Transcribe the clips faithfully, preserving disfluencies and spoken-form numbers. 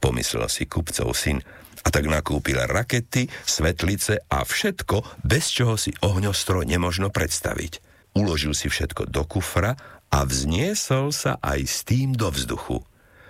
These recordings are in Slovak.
pomyslel si kupcov syn, a tak nakúpil rakety, svetlice a všetko, bez čoho si ohňostroj nemožno predstaviť. Uložil si všetko do kufra a vzniesol sa aj s tým do vzduchu.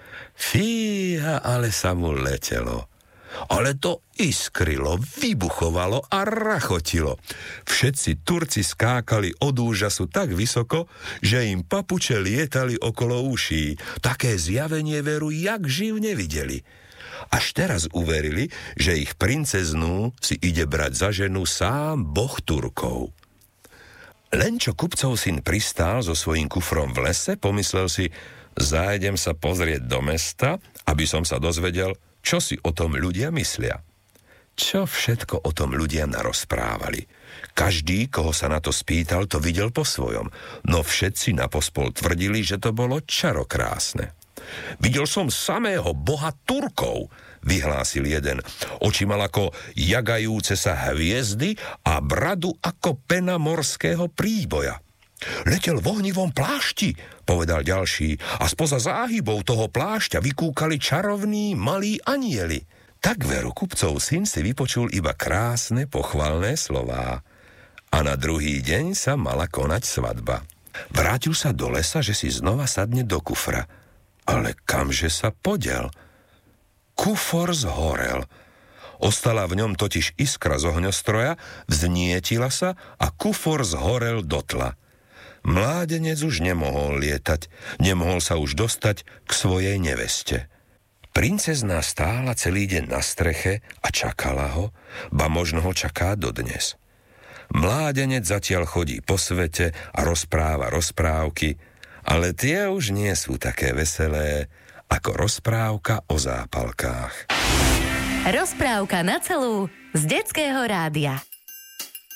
Fíha, ale sa mu letelo. Ale to iskrilo, vybuchovalo a rachotilo. Všetci Turci skákali od úžasu tak vysoko, že im papuče lietali okolo uší. Také zjavenie veru jak živ nevideli. Až teraz uverili, že ich princeznú si ide brať za ženu sám boh Turkov. Len čo kupcov syn pristál so svojím kufrom v lese, pomyslel si, zájdem sa pozrieť do mesta, aby som sa dozvedel, čo si o tom ľudia myslia. Čo všetko o tom ľudia narozprávali. Každý, koho sa na to spýtal, to videl po svojom, no všetci napospol tvrdili, že to bolo čarokrásne. Videl som samého boha Turkov, vyhlásil jeden. Oči mal ako jagajúce sa hviezdy a bradu ako pena morského príboja. Letel v ohnivom plášti, povedal ďalší, a spoza záhybov toho plášťa vykúkali čarovní malí anjeli. Tak veru kupcov syn si vypočul iba krásne pochvalné slová. A na druhý deň sa mala konať svadba. Vrátil sa do lesa, že si znova sadne do kufra. Ale kamže sa podiel? Kufor zhorel. Ostala v ňom totiž iskra z ohňostroja, vznietila sa a kufor zhorel do tla. Mládenec už nemohol lietať, nemohol sa už dostať k svojej neveste. Princezná stála celý deň na streche a čakala ho, ba možno ho čaká dodnes. Mládenec zatiaľ chodí po svete a rozpráva rozprávky, ale tie už nie sú také veselé ako rozprávka o zápalkách. Rozprávka na celú z Detského rádia.